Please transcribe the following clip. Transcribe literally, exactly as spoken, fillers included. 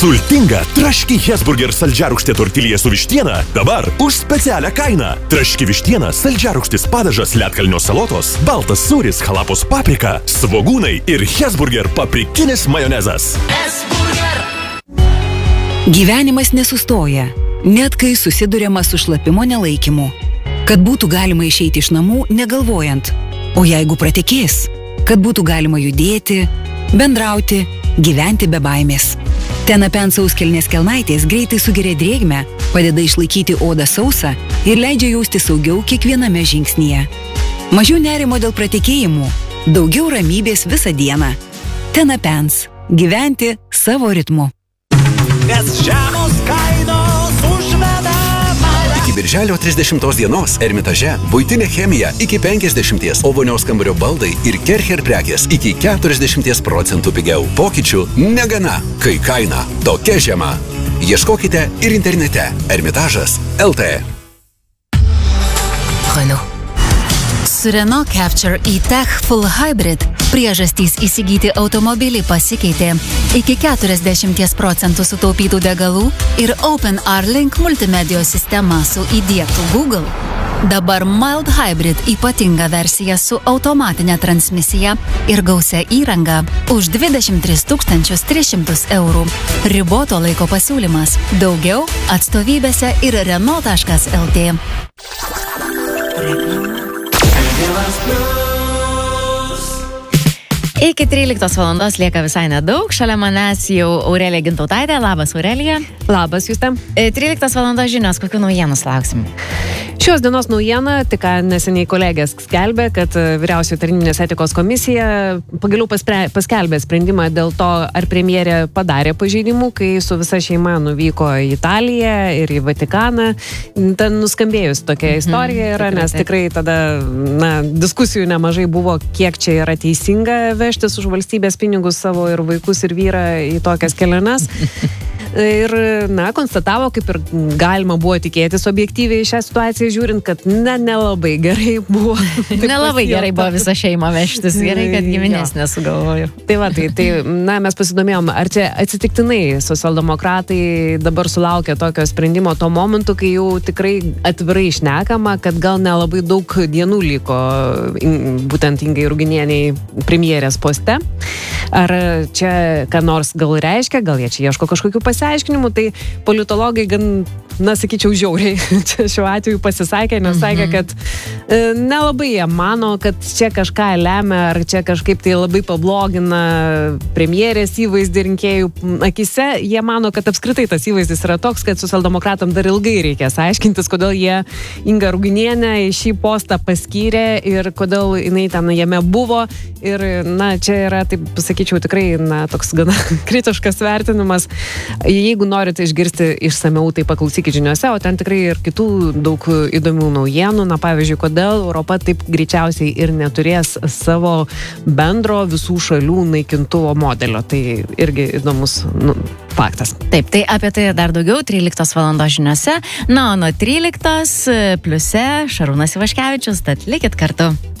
Sultinga traški Hesburger saldžiarūgštė tortilija su vištiena dabar už specialią kainą. Traški vištiena, saldžiarūgštis padažas, ledkalnio salotos, baltas sūris, halapos paprika, svogūnai ir Hesburger paprikinis majonezas. Hesburger. Gyvenimas nesustoja, net kai susiduriama su šlapimo nelaikymu. Kad būtų galima išeiti iš namų negalvojant, o jeigu pratekės, kad būtų galima judėti, bendrauti, gyventi be baimės. Tenapen sauskelnės kelnaitės greitai sugeria drėgmę, padeda išlaikyti odą sausą ir leidžia jausti saugiau kiekviename žingsnyje. Mažiau nerimo dėl pratekėjimų, daugiau ramybės visą dieną. Tenapens. Gyventi savo ritmu. Nes žemos kainos užveda mane. Iki birželio trisdešimtos dienos Ermitaže buitinė chemija iki penkiasdešimties, o vonios kambario baldai ir Kercher prekės iki keturiasdešimties procentų pigiau. Pokyčių negana, kai kaina tokia žema. Ieškokite ir internete Ermitažas taškas el tė. Renault. Su Renault Capture e-Tech Full Hybrid priežastys įsigyti automobilį pasikeitė. Iki keturiasdešimties procentų sutaupytų degalų ir OpenR-Link multimedijos sistema su įdiegtų Google. Dabar Mild Hybrid ypatinga versija su automatinė transmisija ir gausia įranga už dvidešimt tris tūkstančius tris šimtus eurų. Riboto laiko pasiūlymas. Daugiau atstovybėse ir Renault taškas el tė. Iki tryliktos valandos lieka visai nedaug. Šalia manęs jau Aurelija Gintautaitė. Labas, Aurelija. Labas, Juste. tryliktos valandos žinios, kokių naujienų lauksim? Šios dienos naujiena, tik neseniai kolegės skelbė, kad Vyriausioji tarnybinės etikos komisija pagaliau paspre, paskelbė sprendimą dėl to, ar premjerė padarė pažeidimų, kai su visa šeima nuvyko į Italiją ir į Vatikaną. Ten nuskambėjus tokia istorija yra, nes tikrai tada na, diskusijų nemažai buvo, kiek čia yra teisinga vežtis už valstybės pinigus savo ir vaikus ir vyrą į tokias keliones. Ir, na, konstatavo, kaip ir galima buvo tikėtis objektyviai šią situaciją žiūrint, kad ne, nelabai gerai buvo. Nelabai gerai buvo visą šeimą vežtis, gerai, kad giminės nesugalvoju. Tai va, tai, tai, na, mes pasidomėjom, ar čia atsitiktinai socialdemokratai dabar sulaukia tokio sprendimo to momentu, kai jau tikrai atvirai šnekama, kad gal nelabai daug dienų liko būtent Ingai Ruginieniai premjerės poste. Ar čia ką nors gal reiškia, gal jie čia ieško kažkokių pasiaiškinimų, tai politologai gan, na, sakyčiau, žiauriai čia šiuo atveju pasisakė, nes sakė, kad e, nelabai jie mano, kad čia kažką lemia, ar čia kažkaip tai labai pablogina premjerės įvaizdį rinkėjų akise. Jie mano, kad apskritai tas įvaizdis yra toks, kad socialdemokratam dar ilgai reikės aiškintis, kodėl jie Ingą Ruginienę į šį postą paskyrė ir kodėl jinai ten jame buvo. Ir, na, čia yra, taip sakyčiau, tikrai, na, toks gana kritiškas vertinimas. Jeigu norite išgirsti išsamiau, tai paklausykite žiniuose, o ten tikrai ir kitų daug įdomių naujienų. Na, pavyzdžiui, kodėl Europa taip greičiausiai ir neturės savo bendro visų šalių naikintuvo modelio. Tai irgi įdomus nu, faktas. Taip, tai apie tai dar daugiau tryliktos valandos žiniuose. Na, o nuo tryliktos pliuse Šarūnas Ivaškevičius, tad likit kartu.